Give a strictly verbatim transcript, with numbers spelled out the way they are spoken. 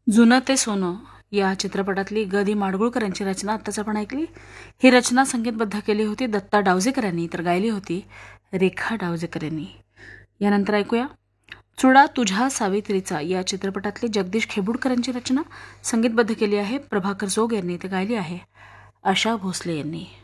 जुनं ते सोनं या चित्रपटातली ग दी माडगुळकर यांची रचना आत्ताच आपण ऐकली. ही रचना संगीतबद्ध केली होती दत्ता डावजेकर यांनी, तर गायली होती रेखा डावजेकर यांनी. यानंतर ऐकूया चुडा तुझ्या सावित्रीचा या चित्रपटातली जगदीश खेबुडकर यांची रचना, संगीतबद्ध केली आहे प्रभाकर जोग यांनी, तर गायली आहे आशा भोसले यांनी.